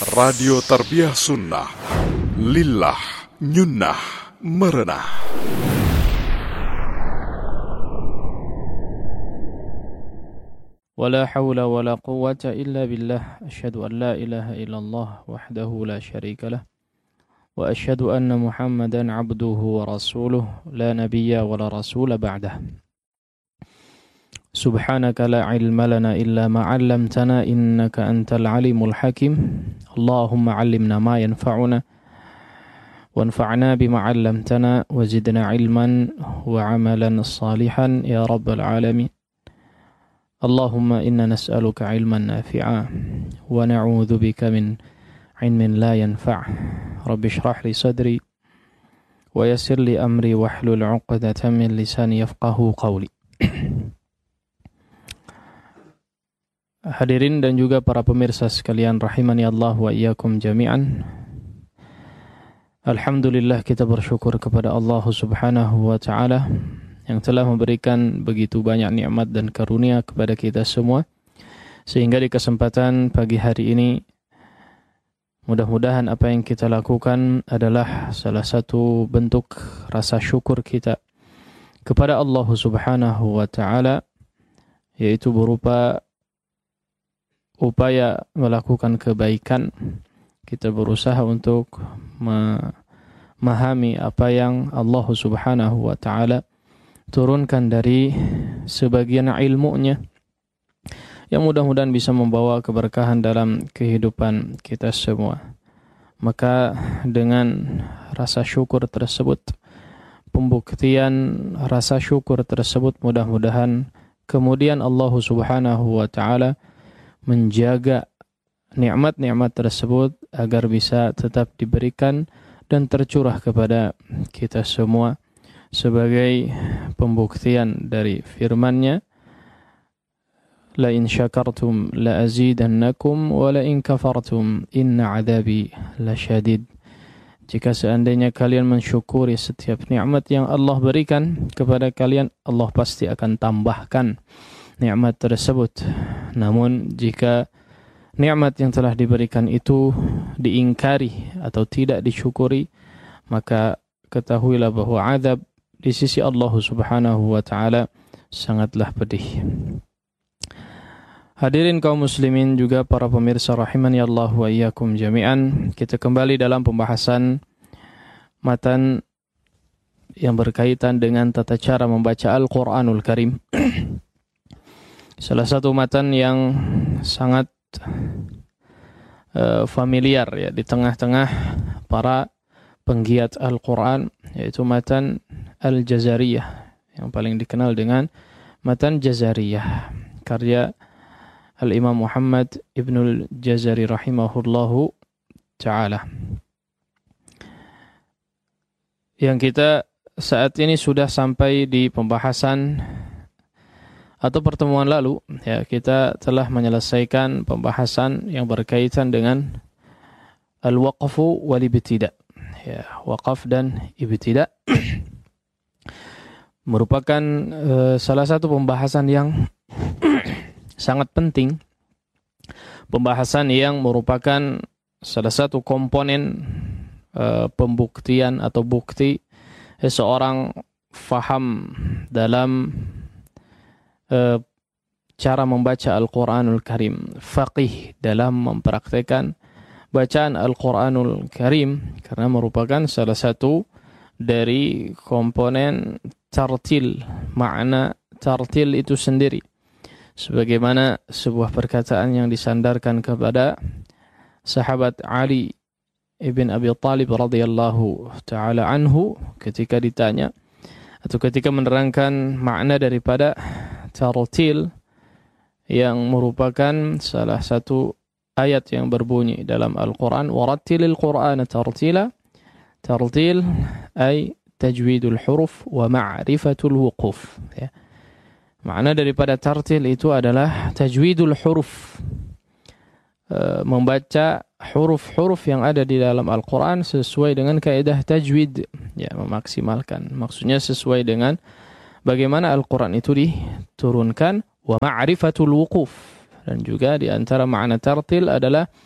Radio Tarbiyah Sunnah Lillah Nyunnah Merenah. ولا حول ولا قوة إلا بالله أشهد أن لا إله إلا الله وحده لا شريك له وأشهد أن محمدا عبده ورسوله لا نبي ولا رسول بعده سبحانك لا علم لنا إلا ما علمتنا إنك أنت العليم الحكيم اللهم علمنا ما ينفعنا وانفعنا بما علمتنا وزدنا علما وعملا صالحا يا رب العالمين اللهم إنا نسألك علما نافعا ونعوذ بك من علم لا ينفع رب اشرح لي صدري ويسر لي أمري واحلل عقدة من لساني يفقهوا قولي. Hadirin dan juga para pemirsa sekalian rahimani Allah wa iyyakum jami'an. Alhamdulillah, kita bersyukur kepada Allah Subhanahu wa taala yang telah memberikan begitu banyak nikmat dan karunia kepada kita semua, sehingga di kesempatan pagi hari ini mudah-mudahan apa yang kita lakukan adalah salah satu bentuk rasa syukur kita kepada Allah Subhanahu wa taala, yaitu berupa upaya melakukan kebaikan. Kita berusaha untuk memahami apa yang Allah Subhanahu wa taala turunkan dari sebagian ilmunya yang mudah-mudahan bisa membawa keberkahan dalam kehidupan kita semua. Maka dengan rasa syukur tersebut, pembuktian rasa syukur tersebut, mudah-mudahan kemudian Allah Subhanahu wa taala menjaga nikmat-nikmat tersebut agar bisa tetap diberikan dan tercurah kepada kita semua sebagai pembuktian dari firman-Nya, la in syakartum la azidannakum wa la in kafartum inna adzabi lasyadid. Jika seandainya kalian mensyukuri setiap nikmat yang Allah berikan kepada kalian, Allah pasti akan tambahkan nikmat tersebut. Namun jika nikmat yang telah diberikan itu diingkari atau tidak disyukuri, maka ketahuilah bahwa azab di sisi Allah Subhanahu wa taala sangatlah pedih. Hadirin kaum muslimin juga para pemirsa rahimani Allah wa iyyakum jami'an, kita kembali dalam pembahasan matan yang berkaitan dengan tata cara membaca Al-Qur'anul Karim. Salah satu matan yang sangat familiar ya di tengah-tengah para penggiat Al-Quran, yaitu matan Al-Jazariyah, yang paling dikenal dengan matan Jazariyah, karya Al-Imam Muhammad Ibnul Jazari rahimahullahu ta'ala, yang kita saat ini sudah sampai di pembahasan atau pertemuan lalu ya, kita telah menyelesaikan pembahasan yang berkaitan dengan al-waqfu wal ibtida. Ya, waqaf dan ibtida merupakan salah satu pembahasan yang sangat penting, pembahasan yang merupakan salah satu komponen pembuktian atau bukti seorang faham dalam cara membaca Al-Quranul Karim, faqih dalam mempraktekkan bacaan Al-Quranul Karim, karena merupakan salah satu dari komponen tartil, makna tartil itu sendiri, sebagaimana sebuah perkataan yang disandarkan kepada sahabat Ali ibn Abi Talib radhiyallahu ta'ala anhu ketika ditanya atau ketika menerangkan makna daripada tartil, yang merupakan salah satu ayat yang berbunyi dalam Al-Quran, warattilil Qur'ana tartila. Tartil ay tajwidul huruf wa ma'rifatul wuquf ya. Makna daripada tartil itu adalah tajwidul huruf, membaca huruf-huruf yang ada di dalam Al-Quran sesuai dengan kaidah tajwid ya, memaksimalkan, maksudnya sesuai dengan bagaimana Al-Quran itu diturunkan, wa ma'rifatul wuquf, dan juga di antara makna tartil adalah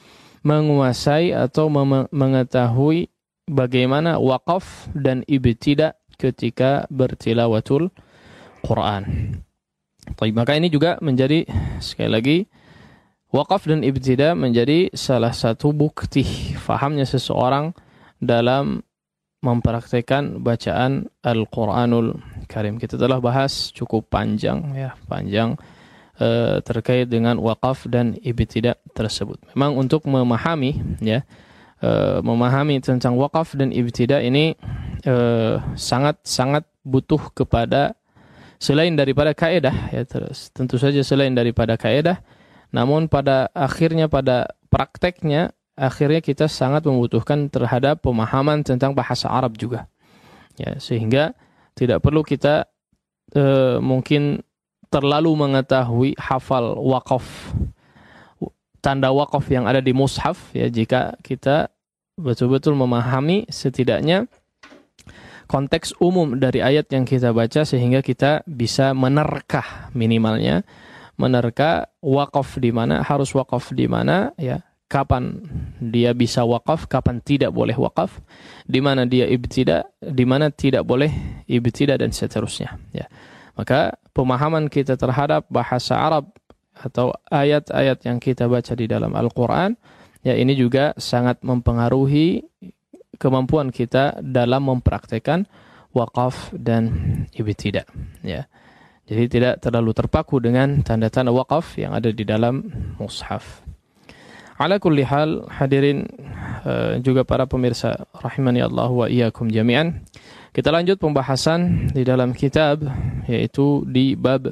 menguasai atau mengetahui bagaimana waqaf dan ibtida ketika bertilawatul Quran. Maka ini juga menjadi, sekali lagi, waqaf dan ibtida menjadi salah satu bukti fahamnya seseorang dalam mempraktikkan bacaan Al-Quranul Karim. Kita telah bahas cukup panjang terkait dengan waqaf dan ibtida tersebut. Memang untuk memahami memahami tentang waqaf dan ibtida ini sangat butuh kepada selain daripada kaidah, tentu saja selain daripada kaidah, namun pada akhirnya, pada prakteknya, akhirnya kita sangat membutuhkan terhadap pemahaman tentang bahasa Arab juga. Sehingga tidak perlu kita mungkin terlalu mengetahui hafal waqaf, tanda waqaf yang ada di mushaf, jika kita betul-betul memahami setidaknya konteks umum dari ayat yang kita baca, sehingga kita bisa menerka, minimalnya menerka waqaf di mana, harus waqaf di mana, kapan dia bisa waqaf, kapan tidak boleh waqaf, di mana dia ibtida, di mana tidak boleh ibtida, dan seterusnya. Maka pemahaman kita terhadap bahasa Arab atau ayat-ayat yang kita baca di dalam Al-Quran, ini juga sangat mempengaruhi kemampuan kita dalam mempraktekkan waqaf dan ibtida. Jadi tidak terlalu terpaku dengan tanda-tanda waqaf yang ada di dalam mushaf. Ala kulli hal, hadirin juga para pemirsa rahimani Allah wa iyyakum jami'an. Kita lanjut pembahasan di dalam kitab, yaitu di bab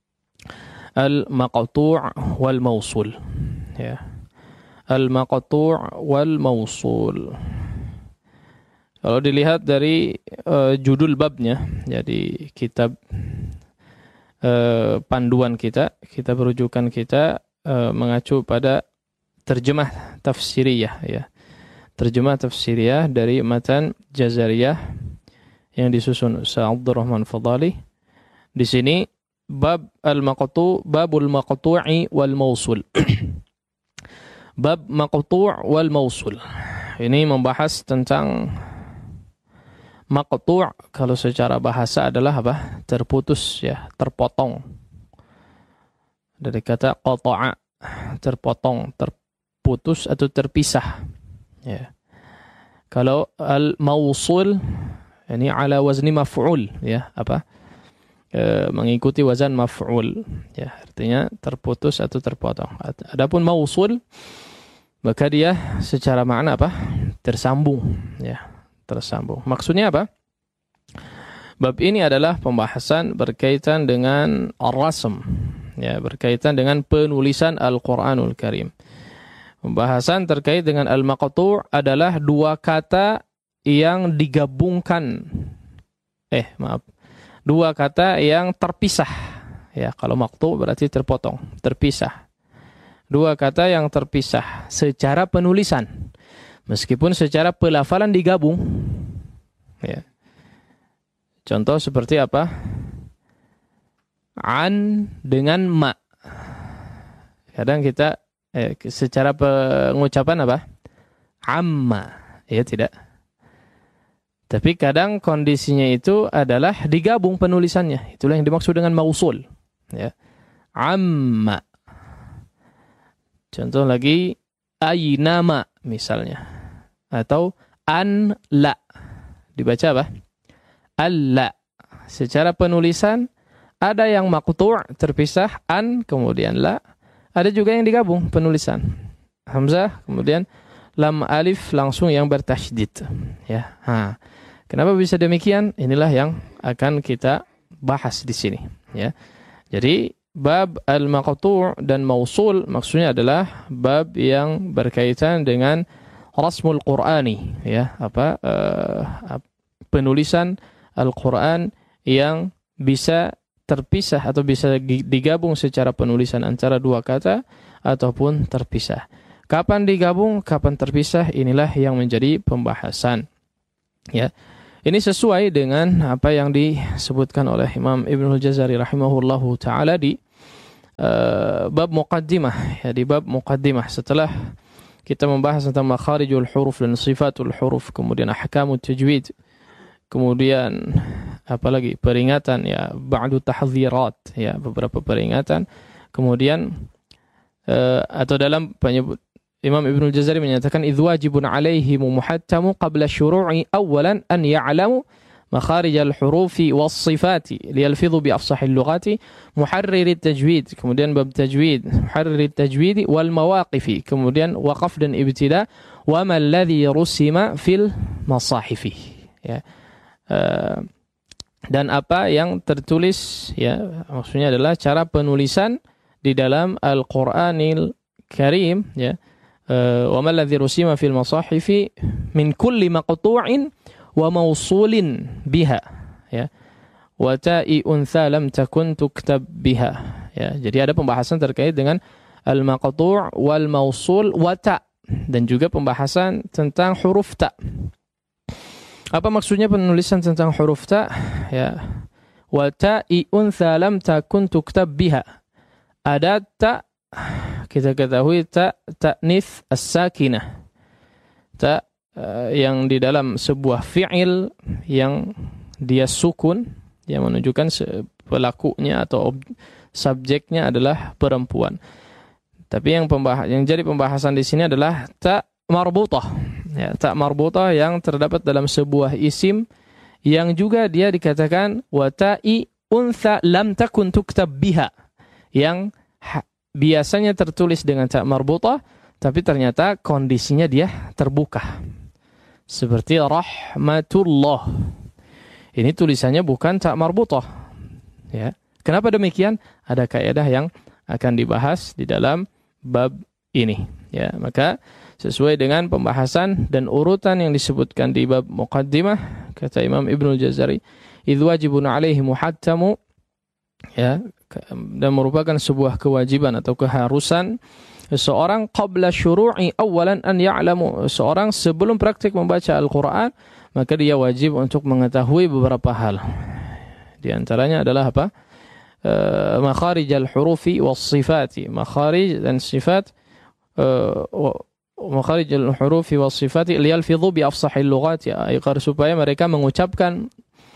al-maqtu' wal mausul. Al-maqtu' wal mausul. Kalau dilihat dari judul babnya, jadi kitab panduan kita, kitab rujukan kita mengacu pada terjemah tafsiriyah, terjemah tafsiriyah dari matan Jazariyah yang disusun Ustaz Abdurrahman Fadali. Di sini bab al-maqtu', babul maqtu'i wal mausul. Bab maqtu' wal mausul. Ini membahas tentang maqtu' kalau secara bahasa adalah apa? Terputus, terpotong. Dari kata qata'a, terpotong, terputus atau terpisah. Kalau al-mausul ini ala wazni maf'ul, mengikuti wazan maf'ul, artinya terputus atau terpotong. Adapun mausul, maka dia secara makna apa? Tersambung, tersambung. Maksudnya apa? Bab ini adalah pembahasan berkaitan dengan ar-rasm, berkaitan dengan penulisan Al-Quranul Karim. Pembahasan terkait dengan al-maqtu' adalah dua kata yang digabungkan. Dua kata yang terpisah. Kalau maqtu' berarti terpotong, terpisah. Dua kata yang terpisah secara penulisan. Meskipun secara pelafalan digabung. Contoh seperti apa? An dengan ma. Kadang kita secara pengucapan apa? Amma. Tidak. Tapi kadang kondisinya itu adalah digabung penulisannya. Itulah yang dimaksud dengan mausul. Amma. Contoh lagi, aynama misalnya. Atau an la. Dibaca apa? Alla. Secara penulisan ada yang maqtu' terpisah, an kemudian la. Ada juga yang digabung penulisan. Hamzah kemudian lam alif langsung yang bertasydid. Kenapa bisa demikian? Inilah yang akan kita bahas di sini. Jadi bab al-maqtu' dan mausul maksudnya adalah bab yang berkaitan dengan rasmul Qur'ani, penulisan Al-Quran yang bisa terpisah atau bisa digabung secara penulisan antara dua kata ataupun terpisah. Kapan digabung, kapan terpisah, inilah yang menjadi pembahasan. Ini sesuai dengan apa yang disebutkan oleh Imam Ibnul Jazari rahimahullahu ta'ala di bab muqaddimah. Di bab muqaddimah setelah kita membahas tentang makharijul huruf dan sifatul huruf, kemudian ahkamut tajwid, kemudian apalagi peringatan ya, ba'du tahdzirat ya, beberapa peringatan. Kemudian atau dalam penyebut Imam Ibnul Jazari menyatakan idh wajibun alaihim muhattamu qabla syuru'i awalan an ya'lamu مخارج الحروف والصفات ليلفظوا بأفصح اللغات محرر التجويد kemudian bab tajwid محرر التجويد والمواقف kemudian waqaf dan ibtida وما الذي رسم في المصاحف ya dan apa yang tertulis ya, maksudnya adalah cara penulisan di dalam Al-Qur'anil Karim ya, وما الذي رسم في المصاحف من كل مقطوع wa mausulin biha ya, wa ta'i untha lam takun tuktab biha ya. Jadi ada pembahasan terkait dengan al-maqtu' wal mausul wa ta, dan juga pembahasan tentang huruf ta. Apa maksudnya penulisan tentang huruf ta ya? Wa ta'i untha lam takun tuktab biha. Ada ta, kita ketahui ta ta'nits as-sakinah, ta yang di dalam sebuah fi'il yang dia sukun, yang menunjukkan pelakunya atau subjeknya adalah perempuan. Tapi yang jadi pembahasan di sini adalah ta marbutah. Ya, ta marbutah yang terdapat dalam sebuah isim yang juga dia dikatakan wa ta'i untha lam takun tuktab biha, yang biasanya tertulis dengan ta marbutah tapi ternyata kondisinya dia terbuka. Seperti rahmatullah. Ini tulisannya bukan ta marbutah. Ya. Kenapa demikian? Ada kaidah yang akan dibahas di dalam bab ini. Ya, maka sesuai dengan pembahasan dan urutan yang disebutkan di bab muqaddimah, kata Imam Ibnul Jazari, idh wajibun alaihi muhattamu ya, dan merupakan sebuah kewajiban atau keharusan seorang qabla syuru'i awalan an ya'lamu, seorang sebelum praktik membaca Al-Quran maka dia wajib untuk mengetahui beberapa hal. Di antaranya adalah apa? Makharij al-hurufi was sifati, makharij dan sifat, makharij al-hurufi was sifati liyalfidhu bi afsahil lughati, agar supaya mereka mengucapkan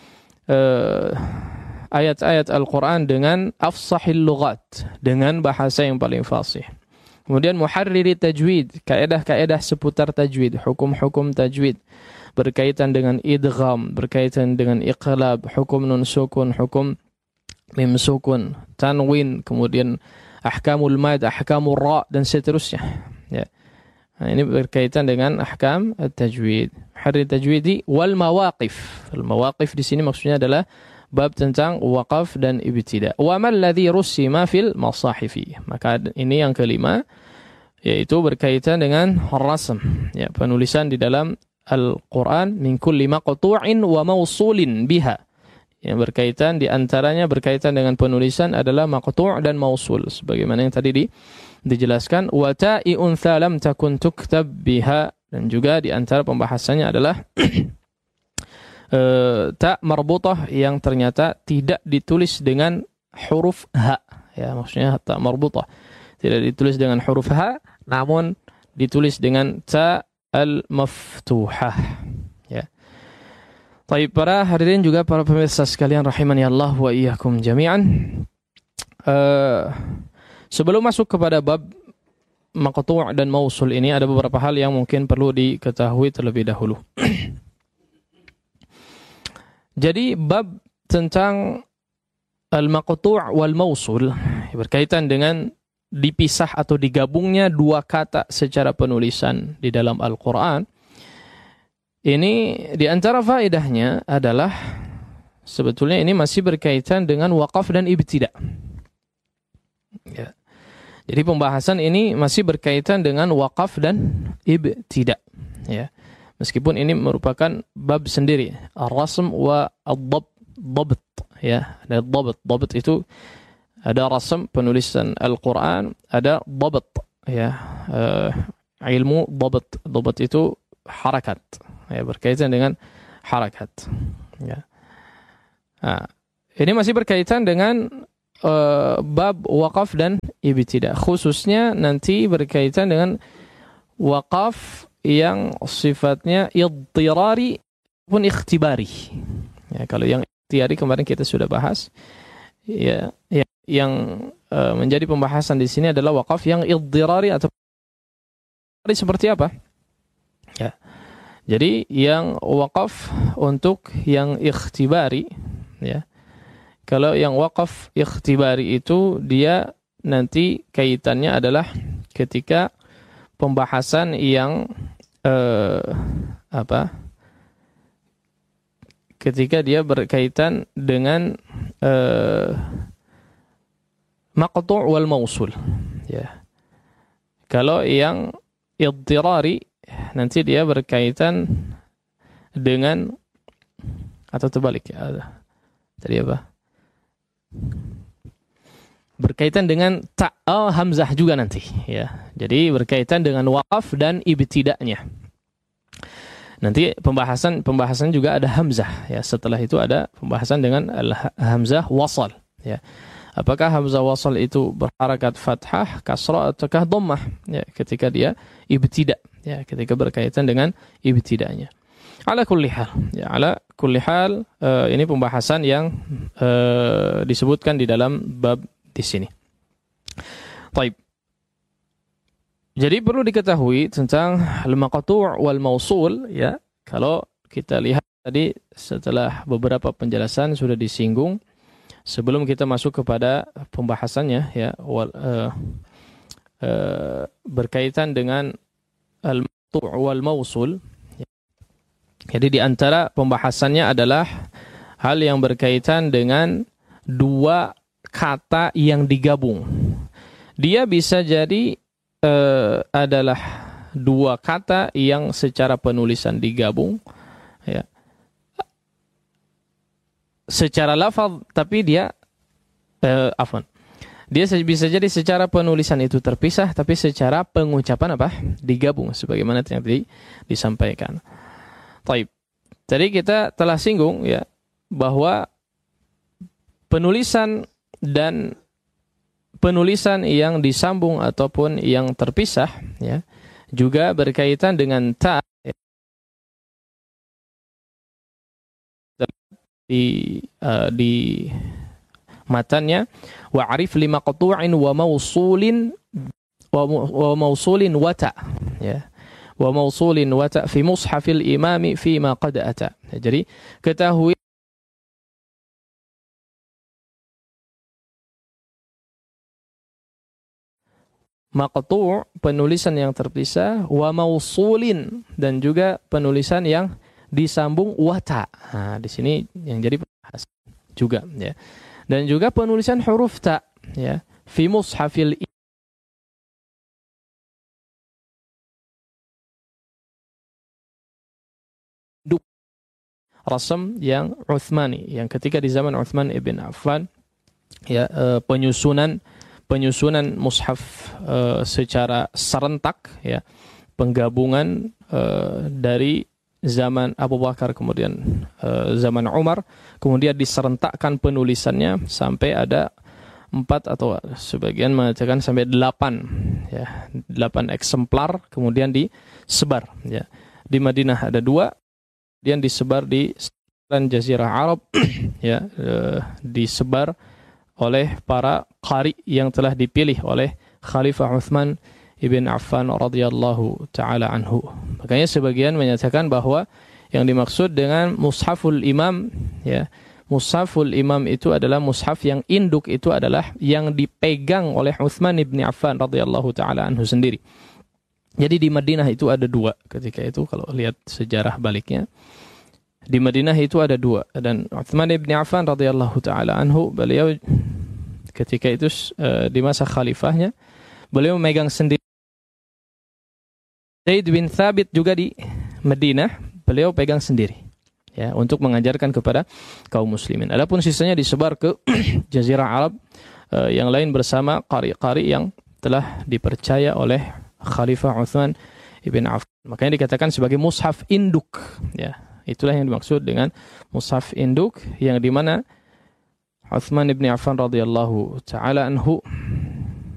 ayat-ayat Al-Quran dengan afsahil lughat, dengan bahasa yang paling fasih. Kemudian muharriri tajwid, kaedah-kaedah seputar tajwid, hukum-hukum tajwid berkaitan dengan idgham, berkaitan dengan iqlab, hukum nun sukun, hukum mim sukun, tanwin, kemudian ahkamul mad, ahkamul ra, dan seterusnya. Ya. Nah, ini berkaitan dengan ahkam tajwid. Muharriri tajwidi wal mawaqif. Al-mawaqif di sini maksudnya adalah bab tentang waqaf dan ibtida. Wa mal ladzi rusima fil masahifi. Maka ini yang kelima, yaitu berkaitan dengan rasm ya, penulisan di dalam Al-Qur'an min kulli maqtu'in wa mausulin biha. Yang berkaitan di antaranya berkaitan dengan penulisan adalah maqtu' dan mausul, sebagaimana yang tadi dijelaskan wa ta'i untha lam takun tuktab biha, dan juga di antara pembahasannya adalah ta marbutah yang ternyata tidak ditulis dengan huruf ha ya, maksudnya ta marbutah tidak ditulis dengan huruf ha, namun ditulis dengan ta al-maftuhah ya. Baik, para hadirin juga para pemirsa sekalian rahimani Allah wa iyyakum jami'an. Sebelum masuk kepada bab maqtu' dan mausul ini, ada beberapa hal yang mungkin perlu diketahui terlebih dahulu. Jadi bab tentang al-maqtu' wal mausul berkaitan dengan dipisah atau digabungnya dua kata secara penulisan di dalam Al-Quran. Ini di antara faedahnya adalah sebetulnya ini masih berkaitan dengan waqaf dan ibtida. Ya. Jadi pembahasan ini masih berkaitan dengan waqaf dan ibtida. Ya. Meskipun ini merupakan bab sendiri, ar-rasm wa ad-dabt ya. Ada dabt itu ada rasm penulisan Al-Qur'an, ada dabt ya. Ilmu dabt itu harakat ya, berkaitan dengan harakat ya. Nah, ini masih berkaitan dengan bab waqaf dan ibtida, khususnya nanti berkaitan dengan waqaf yang sifatnya idtirari pun ikhtibari. Ya, kalau yang ikhtibari kemarin kita sudah bahas. Ya, yang menjadi pembahasan di sini adalah waqaf yang idtirari atau seperti apa? Ya. Jadi yang waqaf untuk yang ikhtibari, ya. Kalau yang waqaf ikhtibari itu dia nanti kaitannya adalah ketika pembahasan yang ketika dia berkaitan dengan maqtu' wal mausul, ya. Kalau yang idtirari nanti dia berkaitan dengan atau terbalik ya. Tadi apa? Berkaitan dengan hamzah juga nanti, ya. Jadi berkaitan dengan waqaf dan ibtida'nya. Nanti pembahasan juga ada hamzah, ya. Setelah itu ada pembahasan dengan hamzah wasal, ya. Apakah hamzah wasal itu berharakat fathah, kasrah ataukah dhammah, ya, ketika dia ibtida', ya, ketika berkaitan dengan ibtida'nya. Ala kulli hal, ya, ala kulli hal ini pembahasan yang disebutkan di dalam bab di sini. Taib. Jadi perlu diketahui tentang al-maqtu' wal mausul, ya. Kalau kita lihat tadi setelah beberapa penjelasan sudah disinggung, sebelum kita masuk kepada pembahasannya, ya, berkaitan dengan al-maqtu' wal mausul. Jadi di antara pembahasannya adalah hal yang berkaitan dengan dua kata yang digabung. Dia bisa jadi adalah dua kata yang secara penulisan digabung, ya. Secara lafaz tapi dia dia bisa jadi secara penulisan itu terpisah, tapi secara pengucapan digabung sebagaimana yang tadi disampaikan. Taib. Tadi kita telah singgung, ya, bahwa penulisan yang disambung ataupun yang terpisah, ya, juga berkaitan dengan ta, ya. Di matannya wa'rif li maqtu'in wa mausulin wa ta, ya. Wa mausulin wa ta fi mushafil imami fi ma qad ata. Jadi ketahui maqtu' penulisan yang terpisah, wa mausulin dan juga penulisan yang disambung wa ta. Nah, di sini yang jadi pembahasan juga, ya. Dan juga penulisan huruf ta, ya, fi mushafil rasam yang Utsmani, yang ketika di zaman Utsman ibn Affan, ya, penyusunan mushaf secara serentak, ya, penggabungan dari zaman Abu Bakar kemudian zaman Umar, kemudian diserentakkan penulisannya sampai ada 4 atau sebagian mengatakan sampai 8, ya, 8 eksemplar kemudian disebar, ya. Di Madinah ada 2, kemudian disebar di Jazirah Arab, ya, disebar oleh para qari yang telah dipilih oleh Khalifah Utsman ibn Affan radhiyallahu taala anhu. Makanya sebagian menyatakan bahwa yang dimaksud dengan mushaful imam, ya, mushaful imam itu adalah mushaf yang induk, itu adalah yang dipegang oleh Utsman ibn Affan radhiyallahu taala anhu sendiri. Jadi di Madinah itu ada 2 ketika itu, kalau lihat sejarah baliknya. Di Madinah itu ada 2, dan Utsman ibn Affan radhiyallahu taala anhu, beliau ketika itu di masa khalifahnya, beliau memegang sendiri. Zaid bin Thabit juga di Madinah, beliau pegang sendiri, ya, untuk mengajarkan kepada kaum muslimin. Adapun sisanya disebar ke Jazirah Arab yang lain bersama qari-qari yang telah dipercaya oleh Khalifah Utsman ibn Affan. Makanya dikatakan sebagai mushaf induk, ya. Itulah yang dimaksud dengan mushaf induk, yang dimana Utsman ibn Affan radhiyallahu taala anhu